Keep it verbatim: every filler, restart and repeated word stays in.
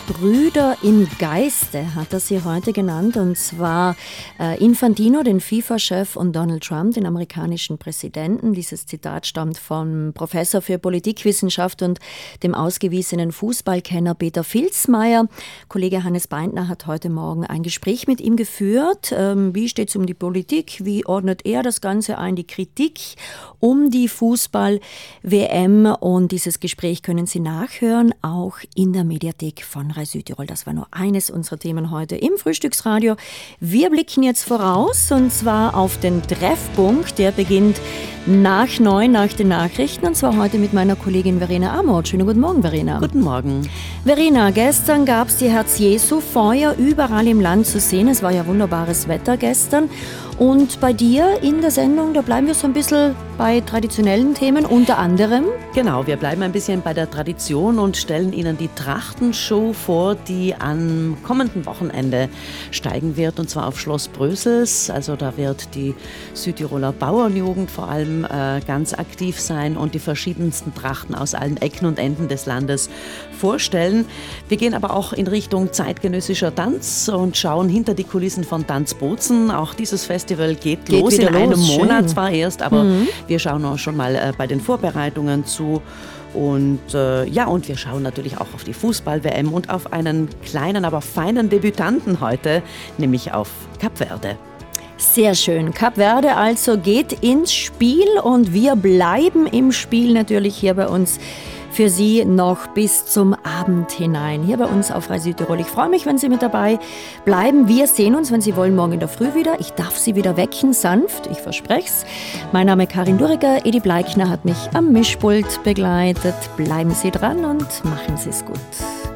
Brüder im Geiste hat er sie heute genannt, und zwar äh, Infantino, den FIFA-Chef, und Donald Trump, den amerikanischen Präsidenten. Dieses Zitat stammt vom Professor für Politikwissenschaft und dem ausgewiesenen Fußballkenner Peter Filzmeier. Kollege Hannes Beintner hat heute Morgen ein Gespräch mit ihm geführt. Ähm, wie steht es um die Politik? Wie ordnet er das Ganze ein? Die Kritik um die Fußball-W M. Und dieses Gespräch können Sie nachhören, auch in der Mediathek von Rai Südtirol. Das war nur eines unserer Themen heute im Frühstücksradio. Wir blicken jetzt voraus, und zwar auf den Treffpunkt. Der beginnt nach neun, nach den Nachrichten, und zwar heute mit meiner Kollegin Verena Amort. Schönen guten Morgen, Verena. Guten Morgen. Verena, gestern gab es die Herz-Jesu-Feuer überall im Land zu sehen. Es war ja wunderbares Wetter gestern. Und bei dir in der Sendung, da bleiben wir so ein bisschen bei traditionellen Themen, unter anderem. Genau, wir bleiben ein bisschen bei der Tradition und stellen Ihnen die Trachtenshow vor, die am kommenden Wochenende steigen wird, und zwar auf Schloss Brösels. Also da wird die Südtiroler Bauernjugend vor allem äh, ganz aktiv sein und die verschiedensten Trachten aus allen Ecken und Enden des Landes vorstellen. Wir gehen aber auch in Richtung zeitgenössischer Tanz und schauen hinter die Kulissen von Tanz Bozen. Auch dieses Festival geht, geht los, in einem los. Monat Schön. Zwar erst, aber mhm. wir schauen auch schon mal äh, bei den Vorbereitungen zu. Und äh, ja, und wir schauen natürlich auch auf die Fußball-W M und auf einen kleinen, aber feinen Debütanten heute, nämlich auf Kap Verde. Sehr schön. Kap Verde also geht ins Spiel, und wir bleiben im Spiel natürlich hier bei uns für Sie noch bis zum Abend hinein. Hier bei uns auf Rai Südtirol. Ich freue mich, wenn Sie mit dabei bleiben. Wir sehen uns, wenn Sie wollen, morgen in der Früh wieder. Ich darf Sie wieder wecken, sanft, ich verspreche es. Mein Name ist Karin Duriger. Edi Bleikner hat mich am Mischpult begleitet. Bleiben Sie dran und machen Sie es gut.